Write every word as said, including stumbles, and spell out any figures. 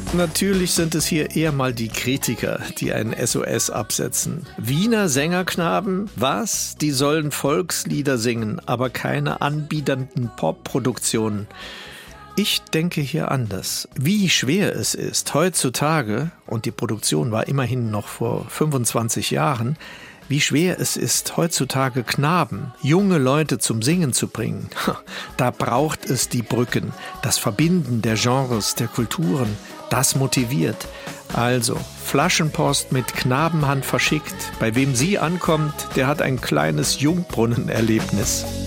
Natürlich sind es hier eher mal die Kritiker, die ein S O S absetzen. Wiener Sängerknaben? Was? Die sollen Volkslieder singen, aber keine anbiedernden Popproduktionen. Ich denke hier anders. Wie schwer es ist, heutzutage, und die Produktion war immerhin noch vor fünfundzwanzig Jahren, wie schwer es ist, heutzutage Knaben, junge Leute zum Singen zu bringen. Da braucht es die Brücken, das Verbinden der Genres, der Kulturen, das motiviert. Also, Flaschenpost mit Knabenhand verschickt. Bei wem sie ankommt, der hat ein kleines Jungbrunnen-Erlebnis.